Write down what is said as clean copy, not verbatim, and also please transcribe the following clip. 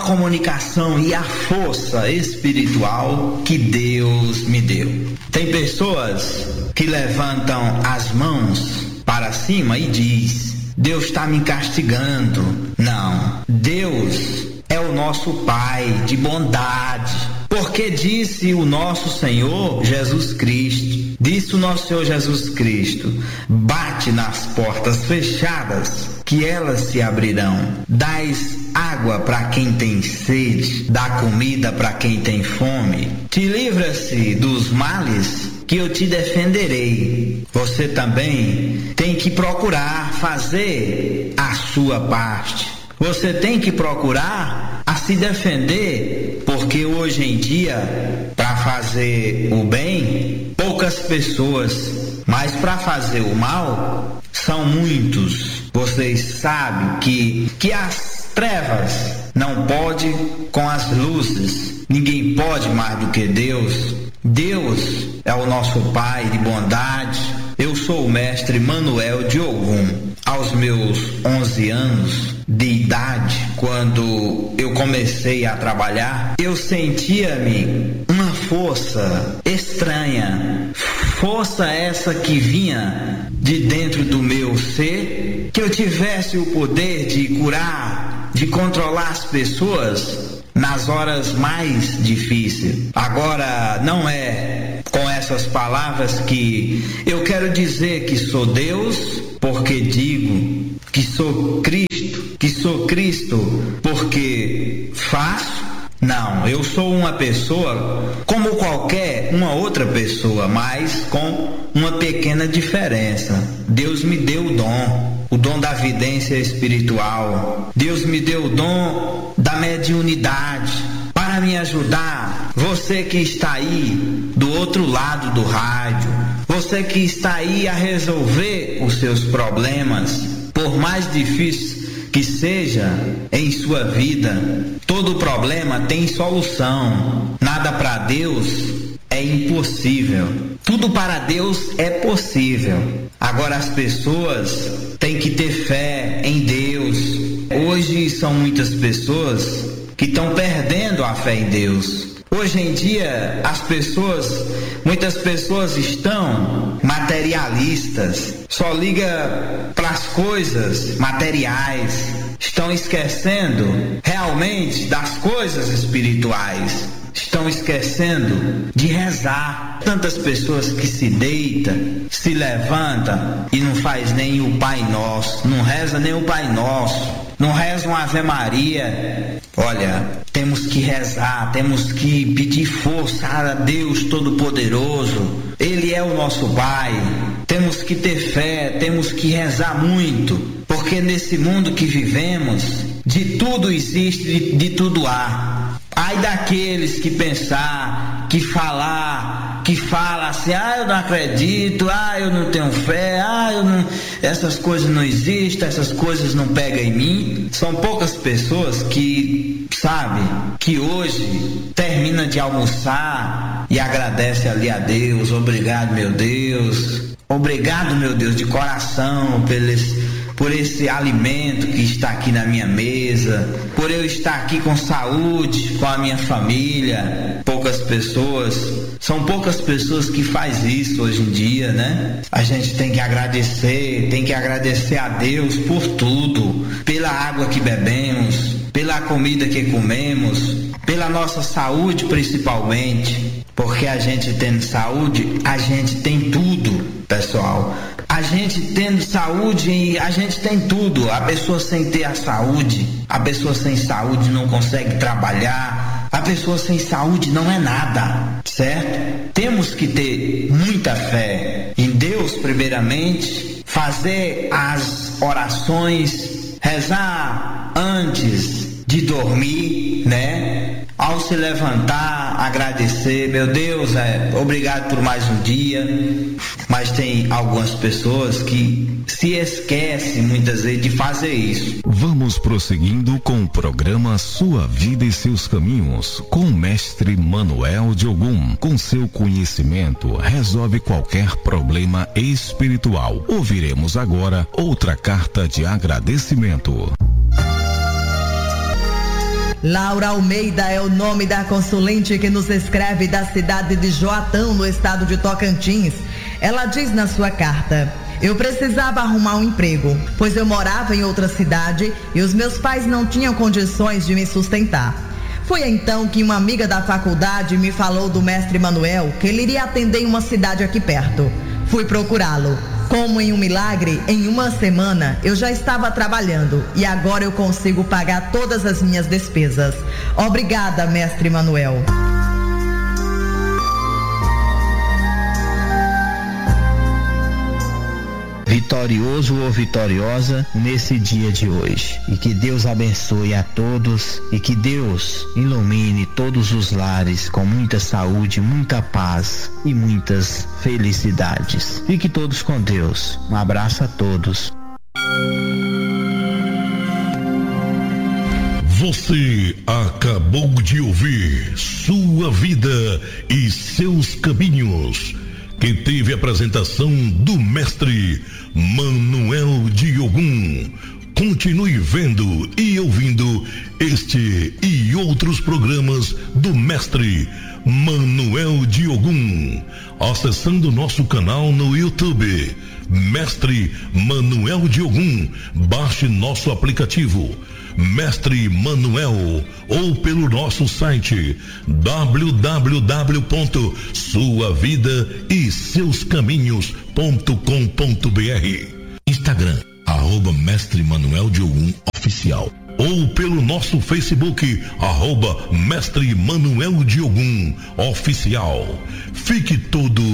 comunicação e a força espiritual que Deus me deu. Tem pessoas que levantam as mãos para cima e diz: Deus está me castigando. Não, Deus é o nosso Pai de bondade, porque disse o nosso Senhor Jesus Cristo, bate nas portas fechadas, que elas se abrirão. Dás água para quem tem sede, dá comida para quem tem fome. Te livra-se dos males, que eu te defenderei. Você também tem que procurar fazer a sua parte. Você tem que procurar a se defender, porque hoje em dia, para fazer o bem, poucas pessoas, mas para fazer o mal, são muitos. Vocês sabem que as trevas não podem com as luzes. Ninguém pode mais do que Deus. Deus é o nosso Pai de bondade. Eu sou o mestre Manuel de Ogum. Aos meus 11 anos de idade, quando eu comecei a trabalhar, eu sentia-me uma força estranha. Força essa que vinha de dentro do meu ser, que eu tivesse o poder de curar, de controlar as pessoas nas horas mais difíceis. Agora, não é com essas palavras que eu quero dizer que sou Deus, porque digo que sou Cristo, porque faço. Não, eu sou uma pessoa como qualquer uma outra pessoa, mas com uma pequena diferença. Deus me deu o dom da vidência espiritual. Deus me deu o dom da mediunidade para me ajudar. Você que está aí do outro lado do rádio, você que está aí a resolver os seus problemas, por mais difícil que seja em sua vida, todo problema tem solução. Nada para Deus é impossível. Tudo para Deus é possível. Agora as pessoas têm que ter fé em Deus. Hoje são muitas pessoas que estão perdendo a fé em Deus. Hoje em dia muitas pessoas estão materialistas, só liga para as coisas materiais, estão esquecendo realmente das coisas espirituais, estão esquecendo de rezar. Tantas pessoas que se deitam, se levantam e não faz nem o Pai Nosso, não reza nem o Pai Nosso, não reza uma Ave Maria. Olha, temos que rezar, temos que pedir força a Deus Todo-Poderoso. Ele é o nosso Pai. Temos que ter fé, temos que rezar muito, porque nesse mundo que vivemos, de tudo existe, de tudo há. Ai daqueles que pensar, que fala assim: eu não acredito, eu não tenho fé, essas coisas não existem, essas coisas não pegam em mim. São poucas pessoas que sabem que hoje termina de almoçar e agradece ali a Deus. Obrigado, meu Deus. Obrigado, meu Deus, de coração por esse alimento que está aqui na minha mesa, por eu estar aqui com saúde, com a minha família. São poucas pessoas que faz isso hoje em dia, né? A gente tem que agradecer a Deus por tudo, pela água que bebemos, pela comida que comemos, pela nossa saúde principalmente, porque a gente tendo saúde, a gente tem tudo, pessoal. A gente tendo saúde, a gente tem tudo. A pessoa sem ter a saúde, a pessoa sem saúde não consegue trabalhar, a pessoa sem saúde não é nada, certo? Temos que ter muita fé em Deus primeiramente, fazer as orações, rezar antes de dormir, né? Ao se levantar, agradecer, meu Deus, obrigado por mais um dia. Mas tem algumas pessoas que se esquecem muitas vezes de fazer isso. Vamos prosseguindo com o programa Sua Vida e Seus Caminhos, com o mestre Manuel de Ogum. Com seu conhecimento, resolve qualquer problema espiritual. Ouviremos agora outra carta de agradecimento. Laura Almeida é o nome da consulente que nos escreve da cidade de Joatão, no estado de Tocantins. Ela diz na sua carta: eu precisava arrumar um emprego, pois eu morava em outra cidade e os meus pais não tinham condições de me sustentar. Foi então que uma amiga da faculdade me falou do mestre Manuel, que ele iria atender em uma cidade aqui perto. Fui procurá-lo. Como em um milagre, em uma semana eu já estava trabalhando e agora eu consigo pagar todas as minhas despesas. Obrigada, mestre Manuel. Vitorioso ou vitoriosa nesse dia de hoje. E que Deus abençoe a todos e que Deus ilumine todos os lares com muita saúde, muita paz e muitas felicidades. Fique todos com Deus. Um abraço a todos. Você acabou de ouvir Sua Vida e Seus Caminhos, que teve a apresentação do mestre Manuel de Ogum. Continue vendo e ouvindo este e outros programas do mestre Manuel de Ogum, acessando nosso canal no YouTube, Mestre Manuel de Ogum. Baixe nosso aplicativo Mestre Manuel ou pelo nosso site www.suavidaeseuscaminhos.com.br, Instagram @Mestre Manuel de Ogum Oficial, ou pelo nosso Facebook @Mestre Manuel de Ogum Oficial. Fique todo